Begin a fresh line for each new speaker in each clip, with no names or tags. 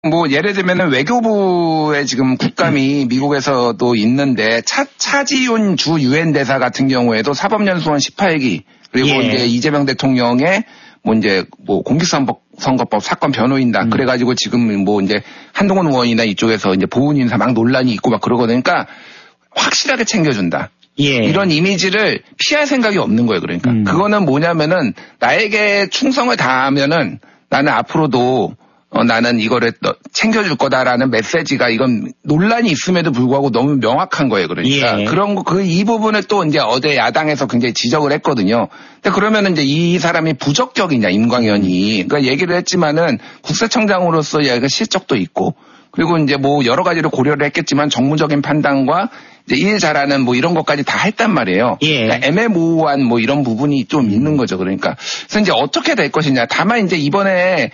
뭐 예를 들면은 외교부에 지금 국감이 미국에서도 있는데 차지윤 주 유엔 대사 같은 경우에도 사법연수원 18기 그리고 이제 이재명 대통령의 뭐 공직선거법 사건 변호인단 그래가지고 지금 뭐 이제 한동훈 의원이나 이쪽에서 이제 보훈 인사 막 논란이 있고 막 그러거든요. 그러니까 확실하게 챙겨준다. 이런 이미지를 피할 생각이 없는 거예요. 그러니까 그거는 뭐냐면은 나에게 충성을 다하면은 나는 앞으로도 나는 이거를 챙겨줄 거다라는 메시지가 이건 논란이 있음에도 불구하고 너무 명확한 거예요. 그러니까 그런 거 이 부분을 또 이제 어제 야당에서 굉장히 지적을 했거든요. 근데 그러면은 이제 이 사람이 부적격이냐 임광현이 그러니까 얘기를 했지만은 국세청장으로서 얘가 실적도 있고 그리고 이제 뭐 여러 가지를 고려를 했겠지만 정무적인 판단과 이제 일 잘하는 뭐 이런 것까지 다 했단 말이에요. 그러니까 애매모호한 뭐 이런 부분이 좀 있는 거죠. 그러니까 그래서 이제 어떻게 될 것이냐. 다만 이제 이번에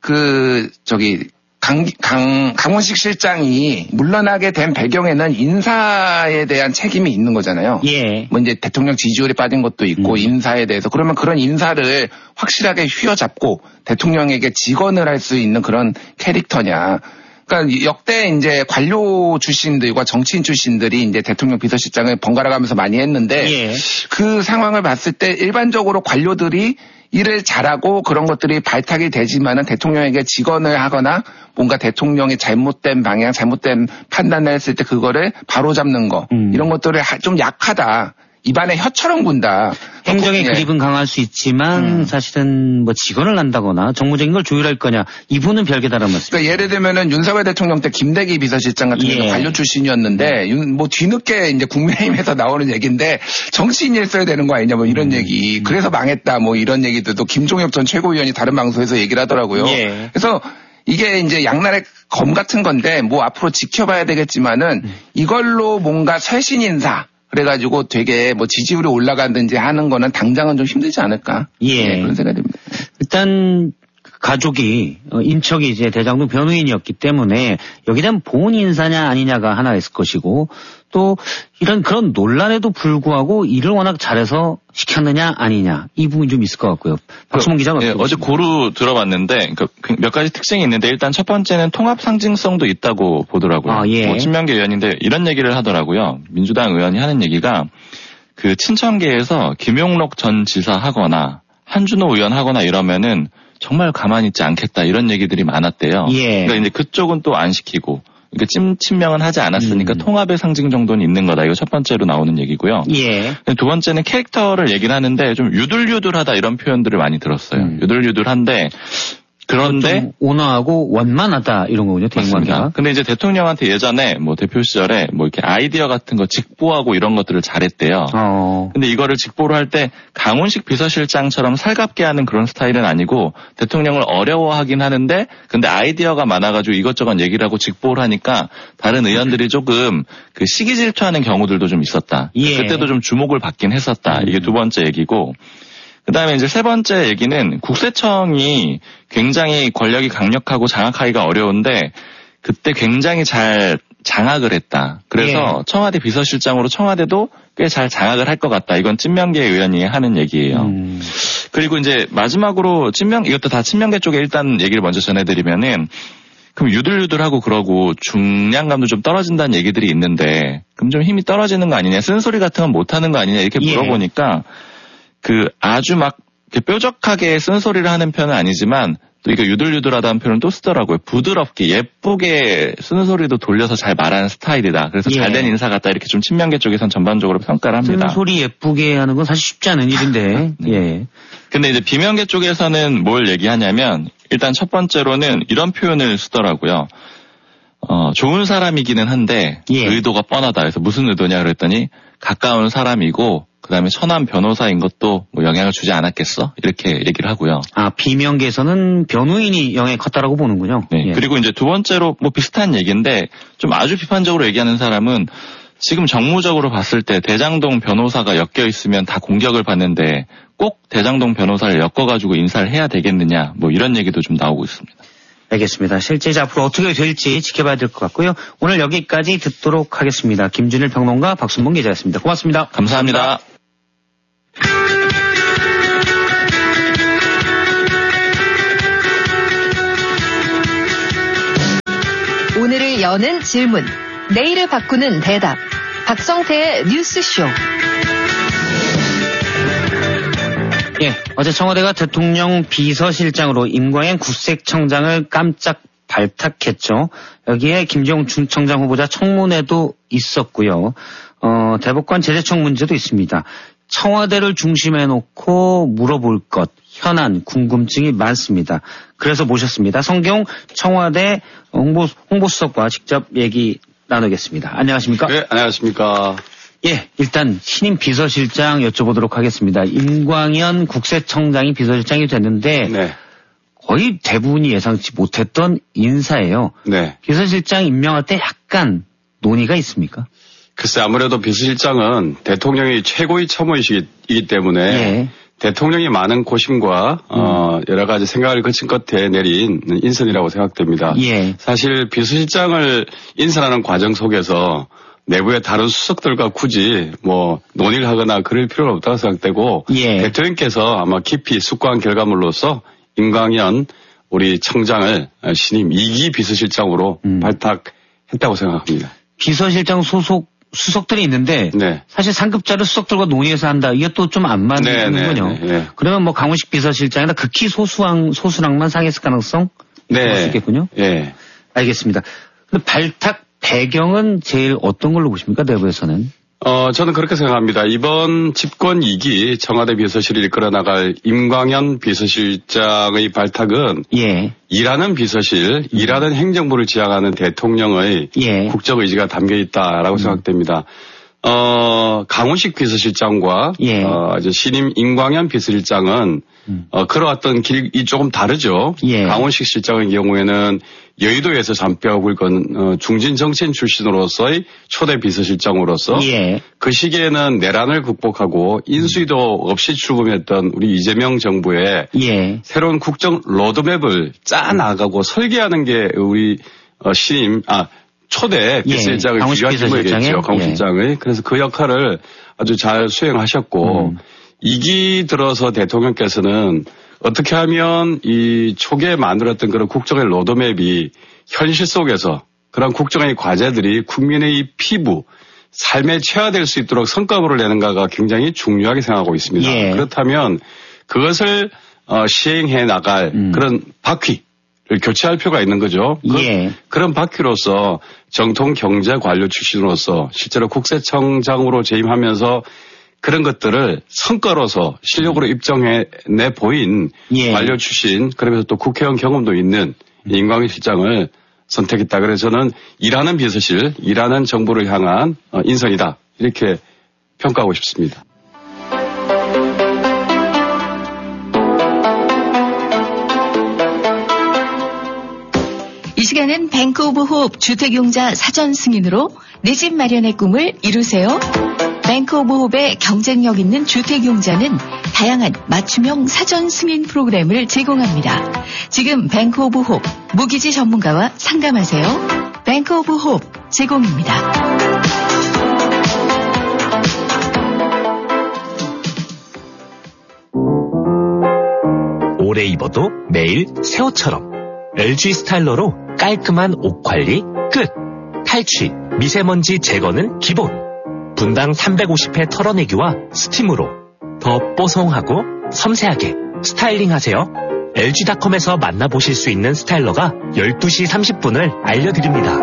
강원식 실장이 물러나게 된 배경에는 인사에 대한 책임이 있는 거잖아요. 뭐 이제 대통령 지지율이 빠진 것도 있고 인사에 대해서 그러면 그런 인사를 확실하게 휘어잡고 대통령에게 직언을 할 수 있는 그런 캐릭터냐. 그러니까 역대 이제 관료 출신들과 정치인 출신들이 이제 대통령 비서실장을 번갈아 가면서 많이 했는데 그 상황을 봤을 때 일반적으로 관료들이 일을 잘하고 그런 것들이 발탁이 되지만은 대통령에게 직언을 하거나 뭔가 대통령이 잘못된 방향, 잘못된 판단을 했을 때 그거를 바로잡는 거 이런 것들을 좀 약하다. 입안에 혀처럼 군다.
행정의 그립은 강할 수 있지만 사실은 뭐 직언을 한다거나 정무적인 걸 조율할 거냐 이분은 별개다라는 말씀.
그러니까 예를 들면은 윤석열 대통령 때 김대기 비서실장 같은 경우 관료 출신이었는데 뭐 뒤늦게 이제 국민의힘에서 나오는 얘기인데 정치인이 했어야 되는 거 아니냐 뭐 이런 얘기. 그래서 망했다 뭐 이런 얘기들도 김종혁 전 최고위원이 다른 방송에서 얘기를 하더라고요. 그래서 이게 이제 양날의 검 같은 건데 뭐 앞으로 지켜봐야 되겠지만은 이걸로 뭔가 쇄신 인사 그래가지고 되게 뭐 지지율이 올라가든지 하는 거는 당장은 좀 힘들지 않을까. 그런 생각이 듭니다.
일단 가족이 인척이 이제 대장동 변호인이었기 때문에 여기에 대한 보훈 인사냐 아니냐가 하나 있을 것이고 또 이런 그런 논란에도 불구하고 일을 워낙 잘해서 시켰느냐 아니냐 이 부분이 좀 있을 것 같고요. 박수문 기자는
어제 고루 들어봤는데 그러니까 몇 가지 특징이 있는데 일단 첫 번째는 통합 상징성도 있다고 보더라고요. 뭐 친명계 의원인데 이런 얘기를 하더라고요. 민주당 의원이 하는 얘기가 그 친천계에서 김용록 전 지사 하거나 한준호 의원 하거나 이러면은 정말 가만히 있지 않겠다 이런 얘기들이 많았대요. 그러니까 이제 그쪽은 또 안 시키고 그러니까 친명은 하지 않았으니까 통합의 상징 정도는 있는 거다. 이거 첫 번째로 나오는 얘기고요. 두 번째는 캐릭터를 얘기를 하는데 좀 유들유들하다 이런 표현들을 많이 들었어요. 유들유들한데 그런데
온화하고 원만하다 이런 거군요.
맞습니다. 근데 이제 대통령한테 예전에 뭐 대표 시절에 뭐 이렇게 아이디어 같은 거 직보하고 이런 것들을 잘했대요. 근데 이거를 직보를 할 때 강훈식 비서실장처럼 살갑게 하는 그런 스타일은 아니고 대통령을 어려워하긴 하는데 근데 아이디어가 많아가지고 이것저것 얘기를 하고 직보를 하니까 다른 의원들이 조금 그 시기 질투하는 경우들도 좀 있었다. 그때도 좀 주목을 받긴 했었다. 이게 두 번째 얘기고. 그다음에 이제 세 번째 얘기는 국세청이 굉장히 권력이 강력하고 장악하기가 어려운데 그때 굉장히 잘 장악을 했다. 그래서 청와대 비서실장으로 청와대도 꽤 잘 장악을 할 것 같다. 이건 친명계 의원이 하는 얘기예요. 그리고 이제 마지막으로 이것도 다 친명계 쪽에 일단 얘기를 먼저 전해드리면은 그럼 유들유들하고 그러고 중량감도 좀 떨어진다는 얘기들이 있는데 그럼 좀 힘이 떨어지는 거 아니냐, 쓴소리 같은 건 못하는 거 아니냐 이렇게 물어보니까 그 아주 막 뾰족하게 쓴소리를 하는 편은 아니지만 또 이거 유들유들하다는 표현을 또 쓰더라고요. 부드럽게 예쁘게 쓴소리도 돌려서 잘 말하는 스타일이다. 그래서 잘된 인사 같다 이렇게 좀 친명계 쪽에선 전반적으로 평가를 합니다.
쓴소리 예쁘게 하는 건 사실 쉽지 않은 일인데.
근데 이제 비명계 쪽에서는 뭘 얘기하냐면 일단 첫 번째로는 이런 표현을 쓰더라고요. 좋은 사람이기는 한데 의도가 뻔하다. 그래서 무슨 의도냐 그랬더니 가까운 사람이고 그다음에 천안 변호사인 것도 뭐 영향을 주지 않았겠어? 이렇게 얘기를 하고요.
비명계에서는 변호인이 영향이 컸다라고 보는군요.
그리고 이제 두 번째로 뭐 비슷한 얘기인데 좀 아주 비판적으로 얘기하는 사람은 지금 정무적으로 봤을 때 대장동 변호사가 엮여 있으면 다 공격을 받는데 꼭 대장동 변호사를 엮어가지고 인사를 해야 되겠느냐 뭐 이런 얘기도 좀 나오고 있습니다.
알겠습니다. 실제 앞으로 어떻게 될지 지켜봐야 될 것 같고요. 오늘 여기까지 듣도록 하겠습니다. 김준일 평론가, 박순봉 기자였습니다. 고맙습니다.
감사합니다.
오늘을 여는 질문, 내일을 바꾸는 대답. 박성태의 뉴스쇼.
예, 어제 청와대가 대통령 비서실장으로 임광현 국세청장을 깜짝 발탁했죠. 여기에 김정은 중청장 후보자 청문회도 있었고요. 대법관 제재청 문제도 있습니다. 청와대를 중심에 놓고 물어볼 것, 현안, 궁금증이 많습니다. 그래서 모셨습니다. 성경 청와대 홍보수석과 직접 얘기 나누겠습니다. 안녕하십니까?
네, 안녕하십니까?
예, 일단 신임 비서실장 여쭤보도록 하겠습니다. 임광현 국세청장이 비서실장이 됐는데
네.
거의 대부분이 예상치 못했던 인사예요.
네.
비서실장 임명할 때 약간 논의가 있습니까?
글쎄 아무래도 비서실장은 대통령이 최고의 참모이기 때문에 예. 대통령이 많은 고심과 여러 가지 생각을 거친 끝에 내린 인선이라고 생각됩니다.
예.
사실 비서실장을 인선하는 과정 속에서 내부의 다른 수석들과 굳이 논의를 하거나 그럴 필요는 없다고 생각되고
예.
대통령께서 아마 깊이 숙고한 결과물로서 임광현 우리 청장을 신임 2기 비서실장으로 발탁했다고 생각합니다.
비서실장 소속 수석들이 있는데
네.
사실 상급자를 수석들과 논의해서 한다. 이게 또 좀 안 맞는군요.
네.
그러면 강훈식 비서실장이나 극히 소수랑만 상했을 가능성 있을 수 있겠군요.
네.
알겠습니다. 근데 발탁 배경은 제일 어떤 걸로 보십니까? 내부에서는?
저는 그렇게 생각합니다. 이번 집권 2기 청와대 비서실을 이끌어 나갈 임광현 비서실장의 발탁은
예.
일하는 비서실, 일하는 행정부를 지향하는 대통령의
예.
국적 의지가 담겨 있다라고 생각됩니다. 강훈식 비서실장과
예.
이제 신임 임광현 비서실장은 걸어왔던 길이 조금 다르죠.
예.
강훈식 실장의 경우에는 여의도에서 잔뼈를 건 중진 정치인 출신으로서의 초대 비서실장으로서
예.
그 시기에는 내란을 극복하고 인수위도 없이 출범했던 우리 이재명 정부의
예.
새로운 국정 로드맵을 짜나가고 설계하는 게 우리 초대 비서실장의 주요한 임무이겠죠. 강훈식 실장의. 그래서 그 역할을 아주 잘 수행하셨고 2기 들어서 대통령께서는 어떻게 하면 이 초기에 만들었던 그런 국정의 로드맵이 현실 속에서 그런 국정의 과제들이 국민의 피부, 삶에 체화될 수 있도록 성과물을 내는가가 굉장히 중요하게 생각하고 있습니다.
예.
그렇다면 그것을 시행해 나갈 그런 바퀴를 교체할 필요가 있는 거죠.
예.
그런 바퀴로서 정통 경제 관료 출신으로서 실제로 국세청장으로 재임하면서 그런 것들을 성과로서 실력으로 입증해내 보인
예.
관료 출신, 그러면서 또 국회의원 경험도 있는 임광현 실장을 선택했다. 그래서 저는 일하는 비서실, 일하는 정부를 향한 인선이다. 이렇게 평가하고 싶습니다.
이 시간은 뱅크 오브 호흡 주택용자 사전 승인으로 내 집 마련의 꿈을 이루세요. 뱅크 오브 호흡의 경쟁력 있는 주택용자는 다양한 맞춤형 사전 승인 프로그램을 제공합니다. 지금 뱅크 오브 호흡 무기지 전문가와 상담하세요. 뱅크 오브 호흡 제공입니다.
오래 입어도 매일 새 옷처럼 LG 스타일러로 깔끔한 옷 관리 끝. 탈취, 미세먼지 제거는 기본. 분당 350회 털어내기와 스팀으로 더 뽀송하고 섬세하게 스타일링하세요. LG닷컴에서 만나보실 수 있는 스타일러가 12시 30분을 알려드립니다.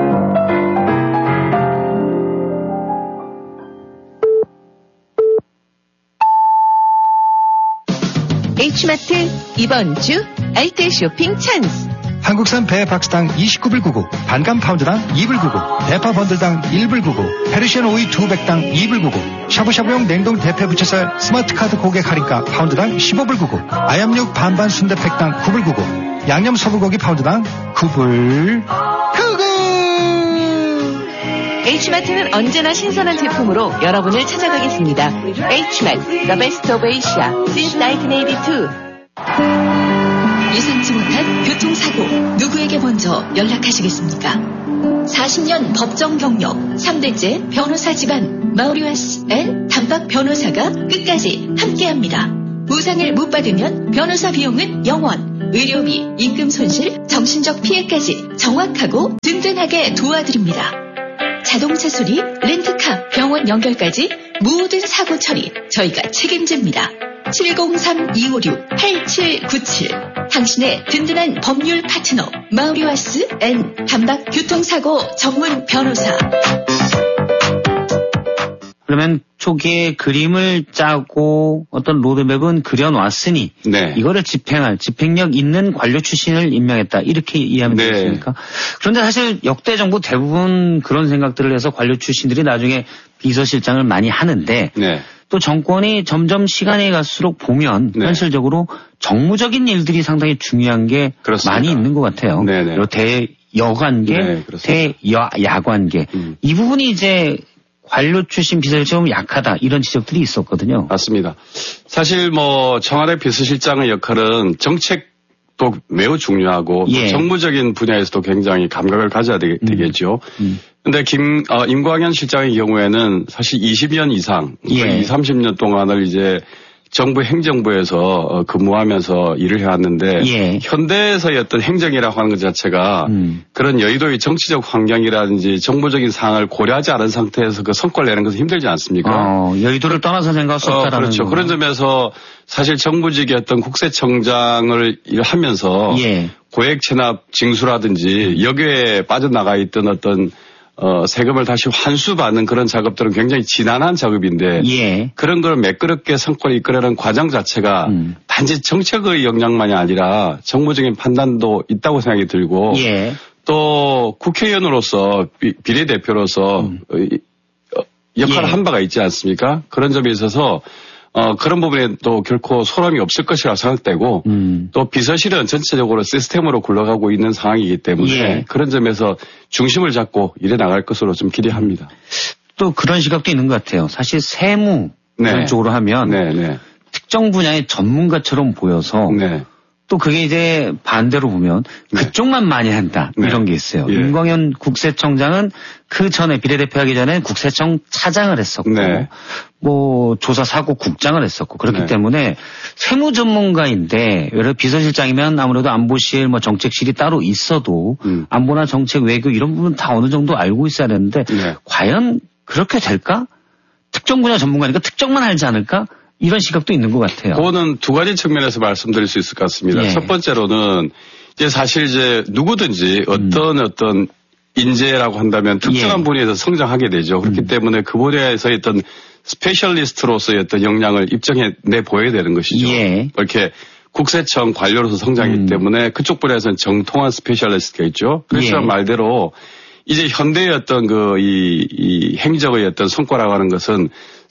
H마트 이번 주 알뜰 쇼핑 찬스.
한국산 배 박스당 29불 99, 반감 파운드당 2불 99, 대파 번들당 1불 99, 페르시안 오이 200당 2불 99, 샤브샤브용 냉동 대패 부채살 스마트카드 고객 할인가 파운드당 15불 99, 아얌육 반반 순대팩당 9불 99, 양념 소불고기 파운드당 9불 99.
H마트는 언제나 신선한 제품으로 여러분을 찾아가겠습니다. H마트, The Best of Asia, since 1982. 예상치 못한 교통사고 누구에게 먼저 연락하시겠습니까? 40년 법정 경력 3대째 변호사 집안 마우리와스 앤 단박 변호사가 끝까지 함께합니다. 보상을 못 받으면 변호사 비용은 0원, 의료비, 임금 손실, 정신적 피해까지 정확하고 든든하게 도와드립니다. 자동차 수리, 렌트카, 병원 연결까지 모든 사고 처리 저희가 책임집니다. 703-256-8797 당신의 든든한 법률 파트너 마우리와스 앤 단박교통사고 전문 변호사.
그러면 초기에 그림을 짜고 어떤 로드맵은 그려놨으니
네.
이거를 집행력 있는 관료 출신을 임명했다. 이렇게 이해하면
네.
되겠습니까? 그런데 사실 역대 정부 대부분 그런 생각들을 해서 관료 출신들이 나중에 비서실장을 많이 하는데
네.
또 정권이 점점 시간이 갈수록 보면
네.
현실적으로 정무적인 일들이 상당히 중요한 게
그렇습니다.
많이 있는 것 같아요.
네네.
대여관계,
네,
대야관계. 이 부분이 이제 관료 출신 비서실장은 약하다 이런 지적들이 있었거든요.
맞습니다. 사실 뭐 청와대 비서실장의 역할은 정책도 매우 중요하고
예.
정무적인 분야에서도 굉장히 감각을 가져야 되겠죠. 근데 임광현 실장의 경우에는 사실 20년 이상,
예.
30년 동안을 이제 정부 행정부에서 근무하면서 일을 해왔는데
예.
현대에서의 어떤 행정이라고 하는 것 자체가 그런 여의도의 정치적 환경이라든지 정부적인 사항을 고려하지 않은 상태에서 그 성과를 내는 것은 힘들지 않습니까?
여의도를 떠나서 생각할 수 없다라는
그렇죠.
거.
그런 점에서 사실 정부직의 어떤 국세청장을 일하면서
예.
고액 체납 징수라든지 여기에 빠져나가 있던 어떤 세금을 다시 환수받는 그런 작업들은 굉장히 지난한 작업인데
예.
그런 걸 매끄럽게 성과를 이끌어내는 과정 자체가 단지 정책의 역량만이 아니라 정무적인 판단도 있다고 생각이 들고
예.
또 국회의원으로서 비례대표로서 역할을
예.
한 바가 있지 않습니까? 그런 점에 있어서 그런 부분에 또 결코 소람이 없을 것이라 생각되고 또 비서실은 전체적으로 시스템으로 굴러가고 있는 상황이기 때문에
예.
그런 점에서 중심을 잡고 일해 나갈 것으로 좀 기대합니다.
또 그런 시각도 있는 것 같아요. 사실 세무
네.
그런 쪽으로 하면
네.
특정 분야의 전문가처럼 보여서
네.
또 그게 이제 반대로 보면 그쪽만 많이 한다 이런 게 있어요.
예.
임광현 국세청장은 그 전에 비례대표 하기 전에 국세청 차장을 했었고 뭐 조사사고 국장을 했었고 그렇기 때문에 세무 전문가인데 예를 들어 비서실장이면 아무래도 안보실 뭐 정책실이 따로 있어도 안보나 정책 외교 이런 부분 다 어느 정도 알고 있어야 되는데 과연 그렇게 될까? 특정 분야 전문가니까 특정만 알지 않을까? 이런 시각도 있는 것 같아요.
그거는 두 가지 측면에서 말씀드릴 수 있을 것 같습니다.
예.
첫 번째로는 이제 사실 이제 누구든지 어떤 인재라고 한다면 특정한 분야에서 성장하게 되죠. 그렇기 때문에 그 분야에서 어떤 스페셜리스트로서의 어떤 역량을 입증해 내 보여야 되는 것이죠.
예.
이렇게 국세청 관료로서 성장하기 때문에 그쪽 분야에서는 정통한 스페셜리스트가 있죠. 그래서 말대로 이제 현대의 어떤 이 행정의 어떤 성과라고 하는 것은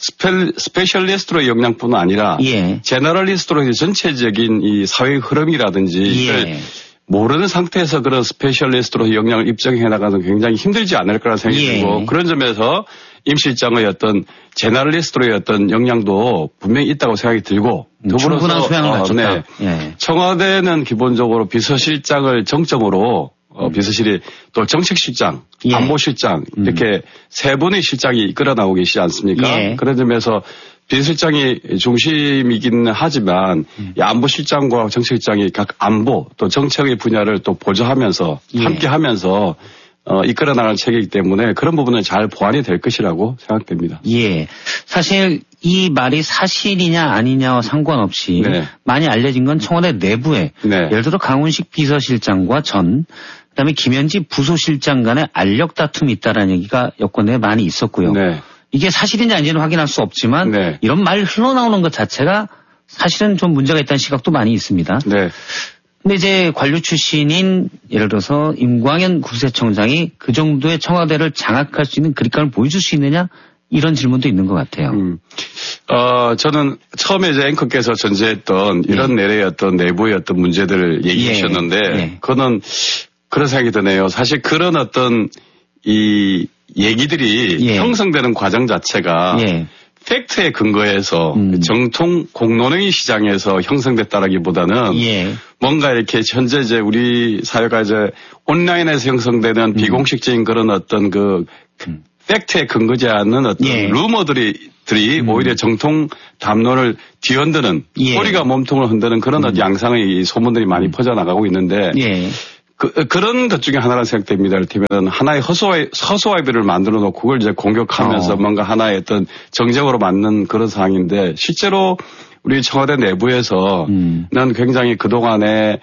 스페셜리스트로의 역량뿐 아니라 제너럴리스트로의 전체적인 이 사회의 흐름이라든지 모르는 상태에서 그런 스페셜리스트로의 역량을 입증해 나가는 굉장히 힘들지 않을 거라는 생각이 들고 그런 점에서 임 실장의 어떤 제너럴리스트로의 어떤 역량도 분명히 있다고 생각이 들고
충분한 소양을 갖췄다.
청와대는 기본적으로 비서실장을 정점으로 비서실이 또 정책실장, 안보실장 이렇게 세 분의 실장이 이끌어 나오고 계시지 않습니까? 그런 점에서 비서실장이 중심이긴 하지만 이 안보실장과 정책실장이 각 안보 또 정책의 분야를 또 보조하면서 함께하면서 이끌어 나갈 체계이기 때문에 그런 부분은 잘 보완이 될 것이라고 생각됩니다.
예. 사실 이 말이 사실이냐 아니냐와 상관없이 많이 알려진 건 청와대 내부에 예를 들어 강훈식 비서실장과 그다음에 김현지 부소실장 간의 알력 다툼이 있다라는 얘기가 여권에 많이 있었고요. 이게 사실인지 아닌지는 확인할 수 없지만 이런 말 흘러나오는 것 자체가 사실은 좀 문제가 있다는 시각도 많이 있습니다. 근데 이제 관료 출신인 예를 들어서 임광현 국세청장이 그 정도의 청와대를 장악할 수 있는 그립감을 보여줄 수 있느냐 이런 질문도 있는 것 같아요.
저는 처음에 이제 앵커께서 전제했던 이런 내래의 어떤 내부의 어떤 문제들을 얘기해 주셨는데 그거는 그런 생각이 드네요. 사실 그런 어떤 이 얘기들이 형성되는 과정 자체가 팩트에 근거해서 정통 공론의 시장에서 형성됐다라기보다는 뭔가 이렇게 현재 이제 우리 사회가 이제 온라인에서 형성되는 비공식적인 그런 어떤 팩트에 근거지 않는 어떤 루머들이 들이 오히려 정통 담론을 뒤흔드는 꼬리가 몸통을 흔드는 그런 양상의 소문들이 많이 퍼져나가고 있는데 그런 것 중에 하나라 생각됩니다. 이를테면 하나의 허수아비를 만들어 놓고 그걸 이제 공격하면서 뭔가 하나의 어떤 정쟁으로 맞는 그런 상황인데 실제로 우리 청와대 내부에서 난 굉장히 그동안에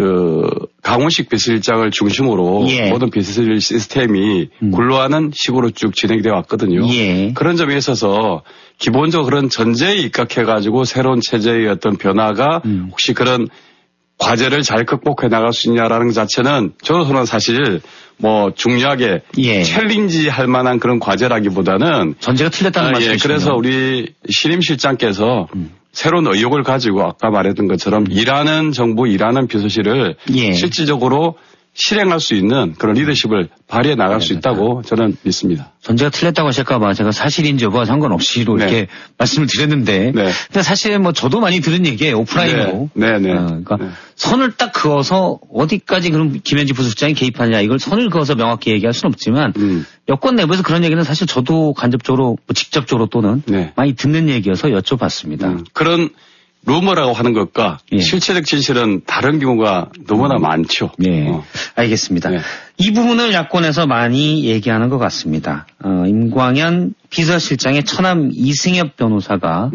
강훈식 비서실장을 중심으로 모든 비서실 시스템이 굴러가는 식으로 쭉 진행이 되어 왔거든요. 그런 점에 있어서 기본적으로 그런 전제에 입각해가지고 새로운 체제의 어떤 변화가 혹시 그런 과제를 잘 극복해 나갈 수 있냐라는 것 자체는 저는 사실 뭐 중요하게 챌린지 할 만한 그런 과제라기보다는
전제가 틀렸다는 말씀이시죠.
그래서 우리 신임 실장께서 새로운 의욕을 가지고 아까 말했던 것처럼 일하는 정부, 일하는 비서실을 실질적으로 실행할 수 있는 그런 리더십을 발휘해 나갈 수 있다고 저는 믿습니다.
전제가 틀렸다고 하실까봐 제가 사실인지 여부와 상관없이로 이렇게 말씀을 드렸는데, 근데 사실 뭐 저도 많이 들은 얘기예요, 오프라인으로. 그러니까 선을 딱 그어서 어디까지 그럼 김현지 부수장이 개입하느냐 이걸 선을 그어서 명확히 얘기할 수는 없지만 여권 내부에서 그런 얘기는 사실 저도 간접적으로, 뭐 직접적으로 또는 많이 듣는 얘기여서 여쭤봤습니다.
그런 루머라고 하는 것과 실체적 진실은 다른 경우가 너무나 많죠.
알겠습니다. 이 부분을 야권에서 많이 얘기하는 것 같습니다. 임광현 비서실장의 처남 이승엽 변호사가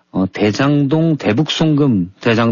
대장동 대북송금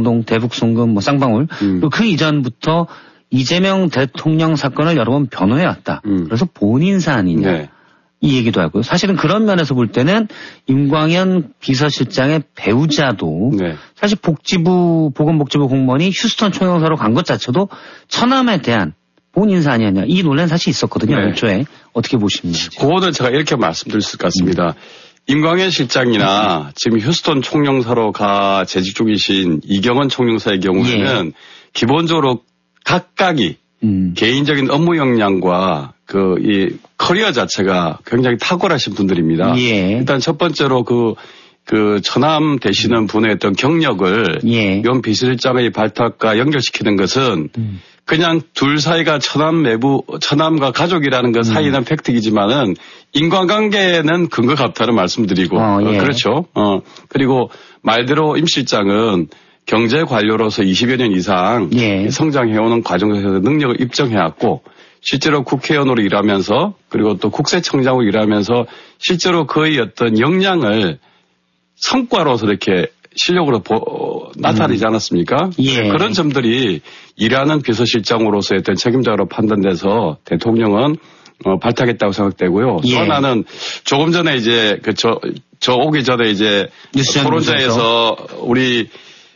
뭐 쌍방울 그리고 그 이전부터 이재명 대통령 사건을 여러 번 변호해왔다. 그래서 본인사 아니냐. 이 얘기도 하고요. 사실은 그런 면에서 볼 때는 임광현 비서실장의 배우자도 사실 보건복지부 공무원이 휴스턴 총영사로 간 것 자체도 처남에 대한 본인사 아니었냐. 이 논란이 사실 있었거든요. 애초에. 어떻게 보십니까?
그거는 제가 이렇게 말씀드릴 수 있을 것 같습니다. 임광현 실장이나 지금 휴스턴 총영사로 가 재직 중이신 이경원 총영사의 경우에는 기본적으로 각각이 개인적인 업무 역량과 이 커리어 자체가 굉장히 탁월하신 분들입니다. 일단 첫 번째로 그 처남 되시는 분의 어떤 경력을 연 비서실장의 발탁과 연결시키는 것은 그냥 둘 사이가 처남과 가족이라는 것 사이는 팩트이지만은 인간관계는 근거가 없다는 말씀드리고 그렇죠. 그리고 말대로 임 실장은 경제 관료로서 20여 년 이상 성장해오는 과정에서 능력을 입증해왔고 실제로 국회의원으로 일하면서 그리고 또 국세청장으로 일하면서 실제로 그의 어떤 역량을 성과로서 이렇게 실력으로 나타내지 않았습니까? 그런 점들이 일하는 비서실장으로서의 어떤 책임자로 판단돼서 대통령은 발탁했다고 생각되고요. 또 하나는 조금 전에 이제 저 오기 전에 이제 토론자에서 우리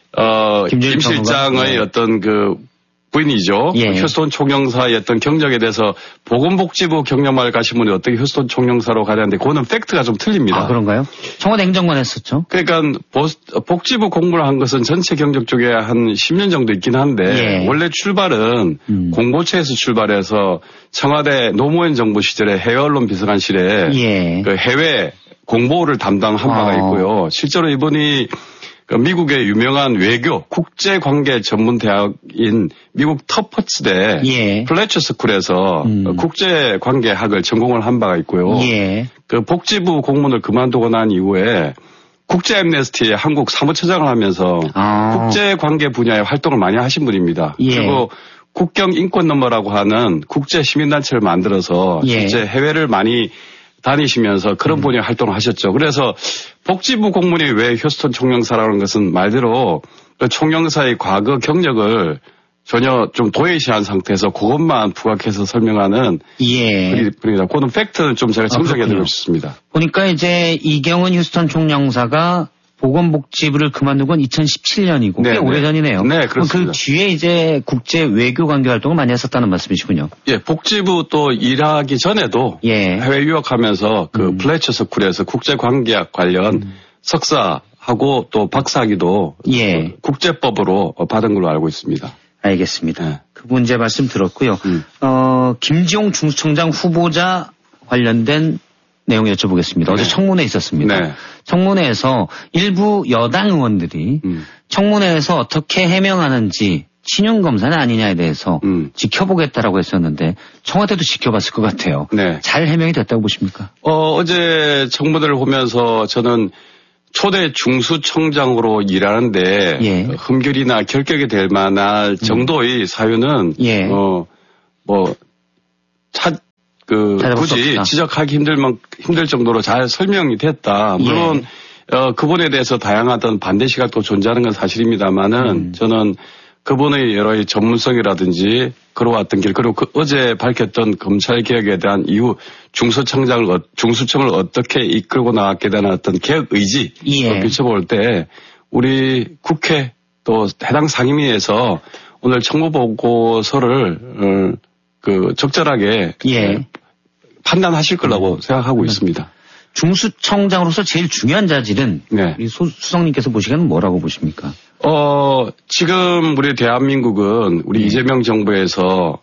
김 실장의 어떤 부인이죠. 휴스턴 총영사의 어떤 경력에 대해서 보건복지부 경력만 가신 분이 어떻게 휴스턴 총영사로 가냐는데 그거는 팩트가 좀 틀립니다.
아, 그런가요? 청와대 행정관 했었죠.
그러니까 복지부 공부를 한 것은 전체 경력 쪽에 한 10년 정도 있긴 한데 원래 출발은 공보처에서 출발해서 청와대 노무현 정부 시절에 해외 언론 비서관실에 그 해외 공보를 담당한 바가 있고요. 실제로 이분이 미국의 유명한 외교 국제관계 전문 대학인 미국 터퍼츠대 플래처 스쿨에서 국제관계학을 전공을 한 바가 있고요. 그 복지부 공무원을 그만두고 난 이후에 국제 앰네스티의 한국 사무처장을 하면서 국제관계 분야의 활동을 많이 하신 분입니다. 그리고 국경 인권 너머라고 하는 국제 시민단체를 만들어서 실제 해외를 많이 다니시면서 그런 분야의 활동을 하셨죠. 그래서 복지부 공무원이 왜 휴스턴 총영사라는 것은 말대로 그 총영사의 과거 경력을 전혀 좀 도외시한 상태에서 그것만 부각해서 설명하는 분입니다. 그런 팩트는 좀 제가 정정해드리고 싶습니다.
보니까 이제 이경은 휴스턴 총영사가 보건복지부를 그만둔 건 2017년이고 꽤 오래전이네요.
네, 그렇습니다.
그 뒤에 이제 국제 외교 관계 활동을 많이 했었다는 말씀이시군요.
복지부 또 일하기 전에도 해외 유학하면서 그 플래처 스쿨에서 국제관계학 관련 석사하고 또 박사학위도 국제법으로 받은 걸로 알고 있습니다.
알겠습니다. 그 문제 말씀 들었고요. 김지용 중수청장 후보자 관련된 내용 여쭤보겠습니다. 어제 청문회 있었습니다. 청문회에서 일부 여당 의원들이 청문회에서 어떻게 해명하는지 친윤 검사는 아니냐에 대해서 지켜보겠다라고 했었는데 청와대도 지켜봤을 것 같아요.
네.
잘 해명이 됐다고 보십니까?
어제 청문회를 보면서 저는 초대 중수청장으로 일하는데
예.
흠결이나 결격이 될 만한 정도의 사유는
예.
굳이 지적하기 힘들 정도로 잘 설명이 됐다. 물론 예. 그분에 대해서 다양한 반대 시각도 존재하는 건 사실입니다만은 저는 그분의 여러 전문성이라든지 걸어왔던 길, 그리고 어제 밝혔던 검찰 개혁에 대한 이후 중수청을 어떻게 이끌고 나갔게 되는 어떤 개혁 의지,
예.
비춰볼 때 우리 국회 또 해당 상임위에서 오늘 청구 보고서를 적절하게
예.
판단하실 거라고 생각하고 있습니다.
중수청장으로서 제일 중요한 자질은
네.
수석님께서 보시기에는 뭐라고 보십니까?
지금 우리 대한민국은 우리 이재명 정부에서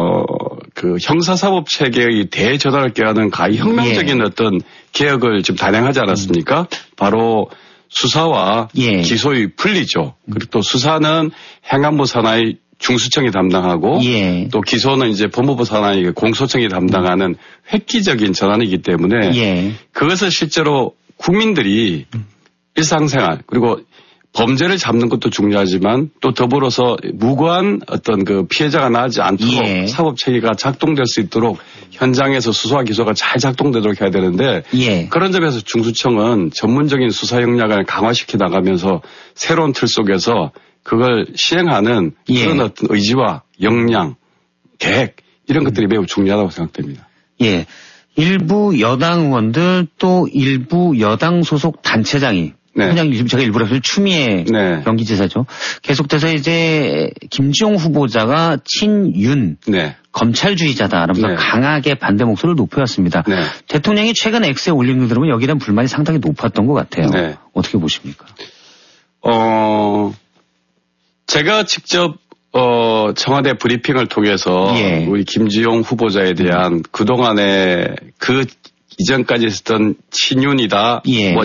형사사법 체계의 대전환을 꾀하는 가히 혁명적인 어떤 개혁을 지금 단행하지 않았습니까? 바로 수사와 기소의 분리죠. 그리고 또 수사는 행안부 산하의 중수청이 담당하고 또 기소는 이제 법무부 산하의 공소청이 담당하는 획기적인 전환이기 때문에 그것을 실제로 국민들이 일상생활 그리고 범죄를 잡는 것도 중요하지만 또 더불어서 무고한 어떤 피해자가 나지 않도록 사법 체계가 작동될 수 있도록 현장에서 수사와 기소가 잘 작동되도록 해야 되는데 그런 점에서 중수청은 전문적인 수사 역량을 강화시켜 나가면서 새로운 틀 속에서 그걸 시행하는 그런 어떤 의지와 역량, 계획 이런 것들이 매우 중요하다고 생각됩니다.
예. 일부 여당 의원들 또 일부 여당 소속 단체장이 그냥 제가 일부러 추미애 경기지사죠. 계속돼서 이제 김지용 후보자가 친윤 검찰주의자다라면서 강하게 반대 목소리를 높여왔습니다. 대통령이 최근 X에 올린 걸 들으면 여기에 대한 불만이 상당히 높았던 것 같아요. 어떻게 보십니까?
제가 직접 청와대 브리핑을 통해서 우리 김지용 후보자에 대한 그동안의 이전까지 있었던 친윤이다,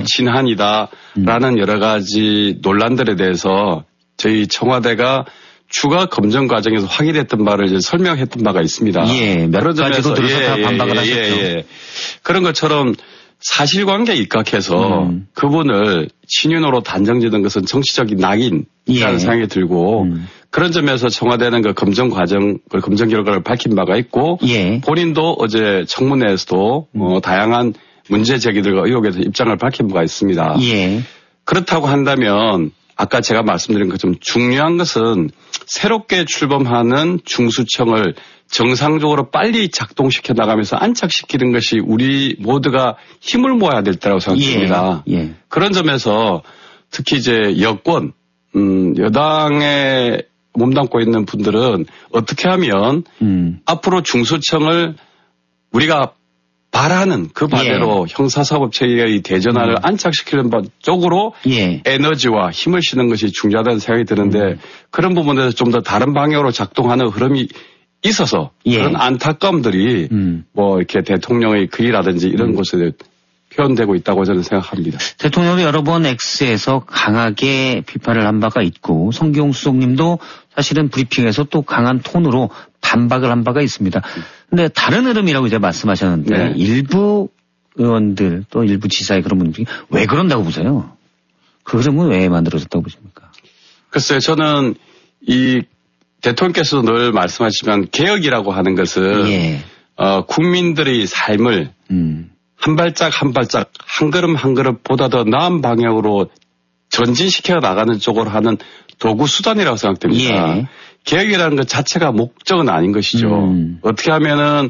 친한이다라는 여러 가지 논란들에 대해서 저희 청와대가 추가 검증 과정에서 확인했던 바를 이제 설명했던 바가 있습니다.
몇 가지도 들어서 다 반박을 하셨죠.
그런 것처럼 사실관계에 입각해서 그분을 친윤으로 단정짓는 것은 정치적인 낙인이라는 생각이 들고 그런 점에서 청와대는 검증 과정, 검증 결과를 밝힌 바가 있고 본인도 어제 청문회에서도 다양한 문제 제기들과 의혹에 대해서 입장을 밝힌 바가 있습니다. 그렇다고 한다면 아까 제가 말씀드린 것처럼 중요한 것은 새롭게 출범하는 중수청을 정상적으로 빨리 작동시켜 나가면서 안착시키는 것이 우리 모두가 힘을 모아야 될 때라고 생각합니다. 그런 점에서 특히 이제 여권, 여당에 몸담고 있는 분들은 어떻게 하면 앞으로 중수청을 우리가 바라는 그 바대로 형사사법 체계의 대전환을 안착시키는 쪽으로 에너지와 힘을 싣는 것이 중요하다는 생각이 드는데 그런 부분에서 좀 더 다른 방향으로 작동하는 흐름이 있어서 그런 안타까움들이 이렇게 대통령의 글이라든지 이런 곳에 표현되고 있다고 저는 생각합니다.
대통령이 여러 번 X에서 강하게 비판을 한 바가 있고 성기용 수석님도 사실은 브리핑에서 또 강한 톤으로 반박을 한 바가 있습니다. 근데 다른 흐름이라고 이제 말씀하셨는데 일부 의원들 또 일부 지사의 그런 분들이 왜 그런다고 보세요? 그 흐름은 왜 만들어졌다고 보십니까?
글쎄요. 저는 이 대통령께서 늘 말씀하시지만 개혁이라고 하는 것은 국민들의 삶을 한 발짝 한 발짝 한 걸음 한 걸음보다 더 나은 방향으로 전진시켜 나가는 쪽으로 하는 도구 수단이라고 생각됩니다. 개혁이라는 것 자체가 목적은 아닌 것이죠. 어떻게 하면은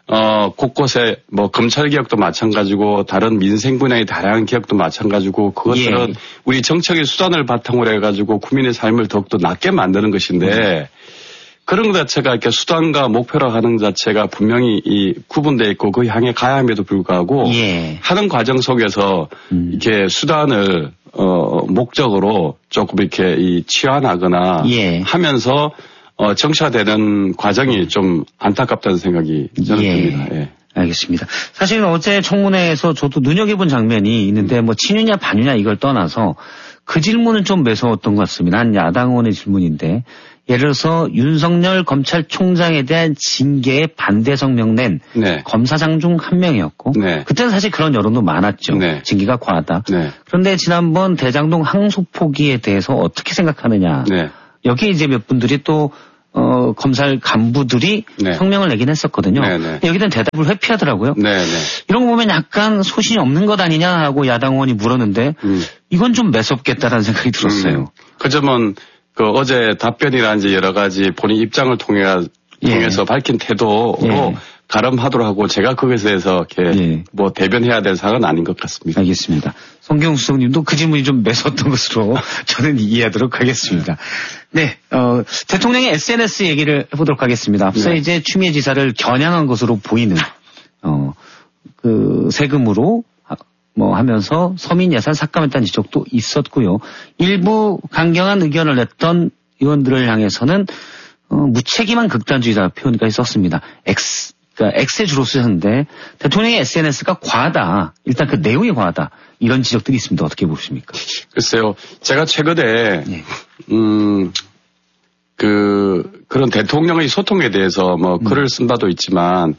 곳곳에 검찰 개혁도 마찬가지고 다른 민생 분야의 다양한 개혁도 마찬가지고 그것들은 우리 정책의 수단을 바탕으로 해가지고 국민의 삶을 더욱더 낫게 만드는 것인데 그런 것 자체가 이렇게 수단과 목표로 하는 자체가 분명히 구분되어 있고 그 향해 가야 함에도 불구하고 하는 과정 속에서 이렇게 수단을 목적으로 조금 이렇게 치환하거나 하면서 정차되는 과정이 좀 안타깝다는 생각이 저는 듭니다.
알겠습니다. 사실 어제 청문회에서 저도 눈여겨본 장면이 있는데 친유냐 반유냐 이걸 떠나서 그 질문은 좀 매서웠던 것 같습니다. 한 야당 의원의 질문인데 예를 들어서 윤석열 검찰총장에 대한 징계에 반대 성명 낸
네.
검사장 중 한 명이었고
네.
그때는 사실 그런 여론도 많았죠.
네.
징계가 과하다.
네.
그런데 지난번 대장동 항소 포기에 대해서 어떻게 생각하느냐.
네.
여기에 이제 몇 분들이 또 검찰 간부들이
네.
성명을 내긴 했었거든요.
네, 네.
여기는 대답을 회피하더라고요.
네, 네.
이런 거 보면 약간 소신이 없는 것 아니냐 하고 야당 의원이 물었는데 이건 좀 매섭겠다라는 생각이 들었어요.
그 점은 그 어제 답변이라든지 여러 가지 본인 입장을 통해서 밝힌 태도로 가름하도록 하고 제가 거기에 대해서 이렇게 뭐 대변해야 될 사항은 아닌 것 같습니다.
알겠습니다. 성경수 수석님도 그 질문이 좀 매서웠던 것으로 저는 이해하도록 하겠습니다. 네, 대통령의 SNS 얘기를 해보도록 하겠습니다. 앞서 이제 추미애 지사를 겨냥한 것으로 보이는 그 세금으로 뭐 하면서 서민 예산 삭감했다는 지적도 있었고요. 일부 강경한 의견을 냈던 의원들을 향해서는 무책임한 극단주의자 표현까지 썼습니다. 그러니까 X에 주로 쓰셨는데 대통령의 SNS가 과하다. 일단 그 내용이 과하다. 이런 지적들이 있습니다. 어떻게 보십니까?
글쎄요. 제가 최근에 그런 대통령의 소통에 대해서 뭐 글을 쓴 바도 있지만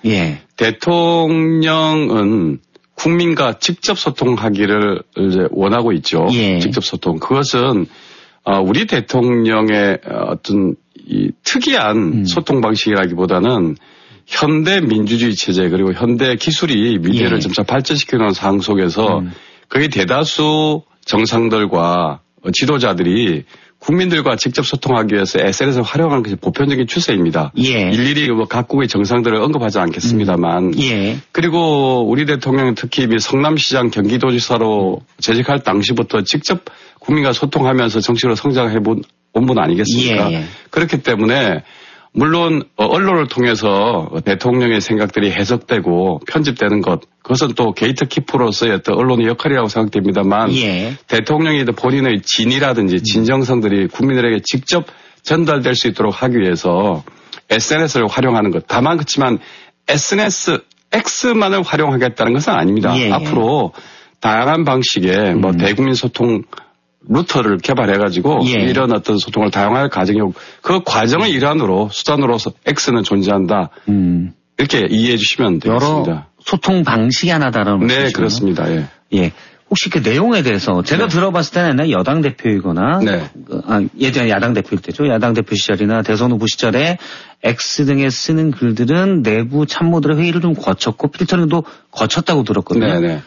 대통령은 국민과 직접 소통하기를 이제 원하고 있죠. 직접 소통. 그것은 우리 대통령의 어떤 이 특이한 소통 방식이라기보다는 현대 민주주의 체제 그리고 현대 기술이 미디어를 점차 발전시키는 상황 속에서 거의 대다수 정상들과 지도자들이 국민들과 직접 소통하기 위해서 SNS를 활용하는 것이 보편적인 추세입니다. 일일이 뭐 각국의 정상들을 언급하지 않겠습니다만. 그리고 우리 대통령은 특히 성남시장 경기도지사로 재직할 당시부터 직접 국민과 소통하면서 정치로 성장해 온 분 아니겠습니까? 그렇기 때문에 물론 언론을 통해서 대통령의 생각들이 해석되고 편집되는 것, 그것은 또 게이트키퍼로서의 어떤 언론의 역할이라고 생각됩니다만 대통령이 본인의 진이라든지 진정성들이 국민들에게 직접 전달될 수 있도록 하기 위해서 SNS를 활용하는 것. 다만 그렇지만 X만을 활용하겠다는 것은 아닙니다. 앞으로 다양한 방식의 뭐 대국민 소통 루터를 개발해가지고 이런 어떤 소통을 다양하게 가정하고 그 과정의 일환으로 수단으로서 X는 존재한다. 이렇게 이해해 주시면 되겠습니다.
여러 소통 방식이 하나다라는
말씀이시죠? 네, 그렇습니다.
혹시 그 내용에 대해서 제가 들어봤을 때는 여당 대표이거나 예전에 야당 대표일 때죠. 야당 대표 시절이나 대선 후보 시절에 X 등에 쓰는 글들은 내부 참모들의 회의를 좀 거쳤고 필터링도 거쳤다고 들었거든요.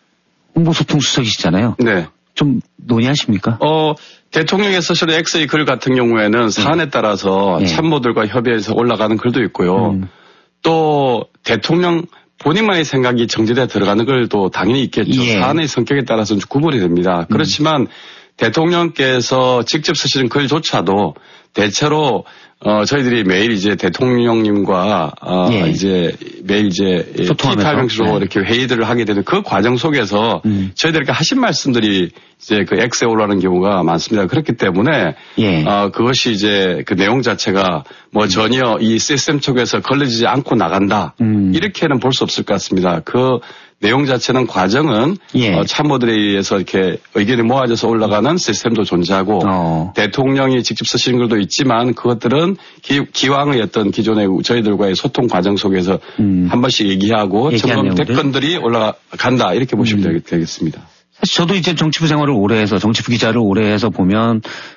홍보소통 수석이시잖아요. 좀 논의하십니까?
대통령이 쓰시는 X의 글 같은 경우에는 사안에 따라서 참모들과 협의해서 올라가는 글도 있고요. 또 대통령 본인만의 생각이 정제되어 들어가는 글도 당연히 있겠죠. 사안의 성격에 따라서는 구분이 됩니다. 그렇지만 대통령께서 직접 쓰시는 글조차도 대체로 저희들이 매일 이제 대통령님과 이제 매일 이제 티타임 형식으로 이렇게 회의들을 하게 되는 그 과정 속에서 저희들에게 하신 말씀들이 이제 그 X에 올라오는 경우가 많습니다. 그렇기 때문에 그것이 이제 그 내용 자체가 뭐 전혀 이 시스템 쪽에서 걸러지지 않고 나간다 이렇게는 볼 수 없을 것 같습니다. 그 내용 자체는 과정은 참모들에 의해서 이렇게 의견이 모아져서 올라가는 시스템도 존재하고 대통령이 직접 쓰시는 글도 있지만 그것들은 기왕의 어떤 기존의 저희들과의 소통 과정 속에서 한 번씩 얘기하고 점검 댓글들이 올라간다 이렇게 보시면 되겠습니다.
사실 저도 이제 정치부 생활을 오래 해서 정치부 기자를 오래 해서 보면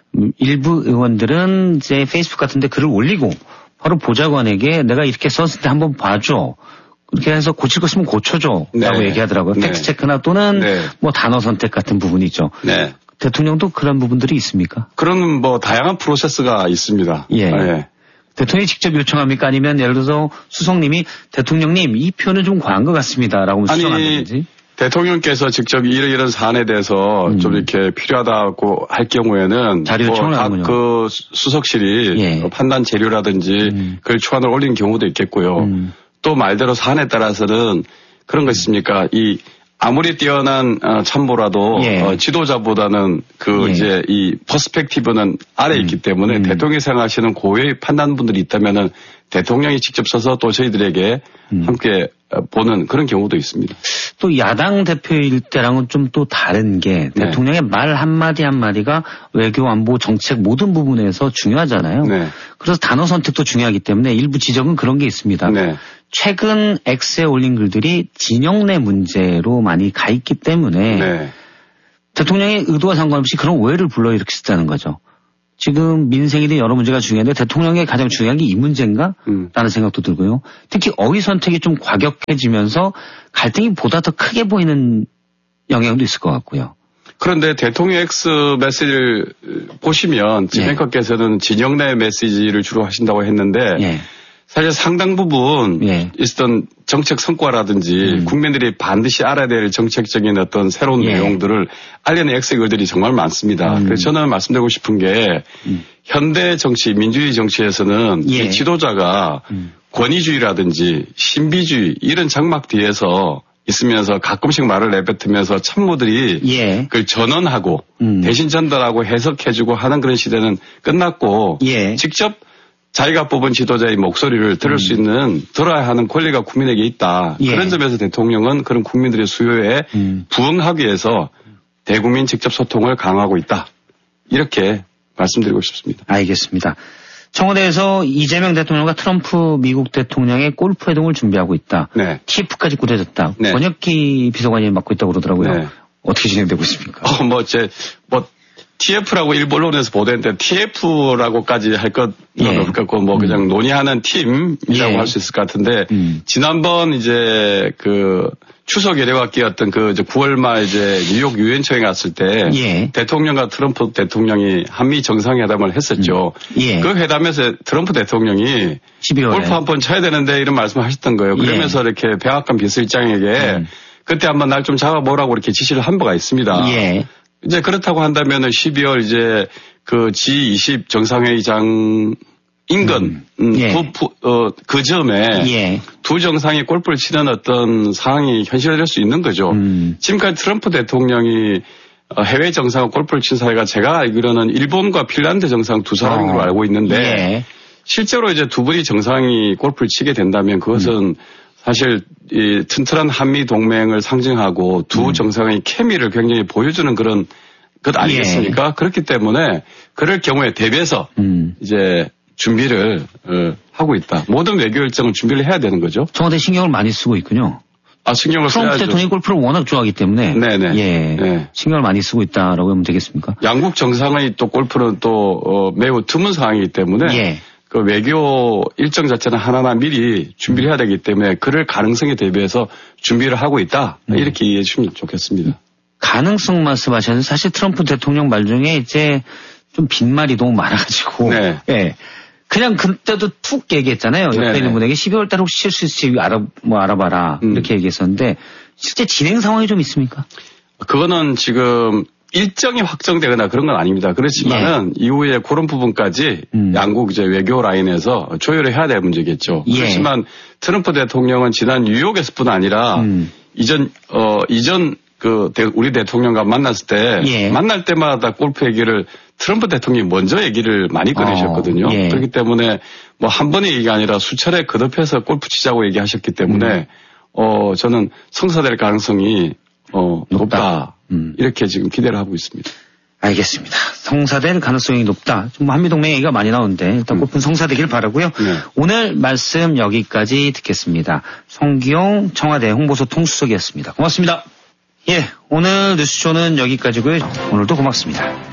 일부 의원들은 이제 페이스북 같은 데 글을 올리고 바로 보좌관에게 내가 이렇게 썼을 때 한번 봐줘. 그렇게 해서 고칠 거 있으면 고쳐줘. 라고 얘기하더라고요. 텍스트 체크나 또는 뭐 단어 선택 같은 부분이 있죠. 대통령도 그런 부분들이 있습니까?
그런 뭐 다양한 프로세스가 있습니다.
대통령이 직접 요청합니까? 아니면 예를 들어서 수석님이 대통령님 이 표현은 좀 과한 것 같습니다. 라고 수정한다든지.
대통령께서 직접 이런 사안에 대해서 좀 이렇게 필요하다고 할 경우에는
자료 요청을
그 수석실이 판단 재료라든지 그 초안을 올린 경우도 있겠고요. 또 말대로 사안에 따라서는 그런 거 있습니까? 이 아무리 뛰어난 참모라도 지도자보다는 이제 이 퍼스펙티브는 아래에 있기 때문에 대통령이 생각하시는 고유의 판단분들이 있다면은 대통령이 직접 써서 또 저희들에게 함께 보는 그런 경우도 있습니다.
또 야당 대표일 때랑은 좀 또 다른 게 네. 대통령의 말 한마디 한마디가 외교 안보 정책 모든 부분에서 중요하잖아요. 네. 그래서 단어 선택도 중요하기 때문에 일부 지적은 그런 게 있습니다. 네. 최근 X에 올린 글들이 진영 내 문제로 많이 가 있기 때문에 네. 대통령의 의도와 상관없이 그런 오해를 불러일으켰다는 거죠. 지금 민생이든 여러 문제가 중요한데 대통령의 가장 중요한 게 이 문제인가? 라는 생각도 들고요. 특히 어휘 선택이 좀 과격해지면서 갈등이 보다 더 크게 보이는 영향도 있을 것 같고요.
그런데 대통령 X 메시지를 보시면 지명커께서는 진영 내 메시지를 주로 하신다고 했는데 사실 상당 부분 있었던 정책 성과라든지 국민들이 반드시 알아야 될 정책적인 어떤 새로운 내용들을 알리는 X의 글들이 정말 많습니다. 그래서 저는 말씀드리고 싶은 게 현대 정치, 민주주의 정치에서는 이 지도자가 권위주의라든지 신비주의 이런 장막 뒤에서 있으면서 가끔씩 말을 내뱉으면서 참모들이 그걸 전언하고 대신 전달하고 해석해주고 하는 그런 시대는 끝났고 직접 자기가 뽑은 지도자의 목소리를 들을 수 있는, 들어야 하는 권리가 국민에게 있다. 그런 점에서 대통령은 그런 국민들의 수요에 부응하기 위해서 대국민 직접 소통을 강화하고 있다. 이렇게 말씀드리고 싶습니다.
알겠습니다. 청와대에서 이재명 대통령과 트럼프 미국 대통령의 골프 회동을 준비하고 있다. 네. TF까지 꾸려졌다. 네. 권혁기 비서관이 맡고 있다고 그러더라고요. 네. 어떻게 진행되고 있습니까?
TF라고 일부 언론에서 보도했는데 TF라고까지 할 것은 없을 것 같고 그냥 논의하는 팀이라고 할 수 있을 것 같은데 지난번 이제 그 추석 연휴가 끼었던 그 9월 말 이제 뉴욕 유엔청에 갔을 때 대통령과 트럼프 대통령이 한미 정상회담을 했었죠. 그 회담에서 트럼프 대통령이 12월에. 골프 한 번 쳐야 되는데 이런 말씀을 하셨던 거예요. 그러면서 이렇게 백악관 비서실장에게 그때 한번 날 좀 잡아보라고 이렇게 지시를 한 바가 있습니다. 이제 그렇다고 한다면은 12월 이제 그 G20 정상회의장 인근 그 점에 두 정상이 골프를 치는 어떤 상황이 현실화될 수 있는 거죠. 지금까지 트럼프 대통령이 해외 정상과 골프를 친 사이가 제가 알기로는 일본과 핀란드 정상 두 사람인 걸로 알고 있는데 실제로 이제 두 분이 정상이 골프를 치게 된다면 그것은 사실 이 튼튼한 한미 동맹을 상징하고 두 정상의 케미를 굉장히 보여주는 그런 것 아니겠습니까? 그렇기 때문에 그럴 경우에 대비해서 이제 준비를 하고 있다. 모든 외교 일정을 준비를 해야 되는 거죠.
청와대 신경을 많이 쓰고 있군요.
신경을 써야죠.
트럼프 대통령이 골프를 워낙 좋아하기 때문에 신경을 많이 쓰고 있다라고 하면 되겠습니까?
양국 정상의 또 골프는 또 매우 드문 상황이기 때문에 그 외교 일정 자체는 하나하나 미리 준비를 해야 되기 때문에 그럴 가능성에 대비해서 준비를 하고 있다. 이렇게 이해해 주시면 좋겠습니다.
가능성 말씀하셨는데 사실 트럼프 대통령 말 중에 이제 좀 빈말이 너무 많아가지고 그냥 그때도 툭 얘기했잖아요. 옆에 있는 분에게 12월 달에 혹시 칠 수 있을지 알아봐라 이렇게 얘기했었는데 실제 진행 상황이 좀 있습니까?
그거는 지금 일정이 확정되거나 그런 건 아닙니다. 그렇지만은 이후에 그런 부분까지 양국 이제 외교 라인에서 조율을 해야 될 문제겠죠. 그렇지만 트럼프 대통령은 지난 뉴욕에서뿐 아니라 이전 우리 대통령과 만났을 때 만날 때마다 골프 얘기를 트럼프 대통령이 먼저 얘기를 많이 꺼내셨거든요. 그렇기 때문에 한 번의 얘기가 아니라 수차례 거듭해서 골프 치자고 얘기하셨기 때문에 저는 성사될 가능성이 높다. 이렇게 지금 기대를 하고 있습니다.
알겠습니다. 성사될 가능성이 높다. 좀 한미동맹 얘기가 많이 나오는데 일단 골프는 성사되길 바라고요. 오늘 말씀 여기까지 듣겠습니다. 성기용 청와대 홍보소 통수석이었습니다. 고맙습니다. 오늘 뉴스쇼는 여기까지고요. 오늘도 고맙습니다.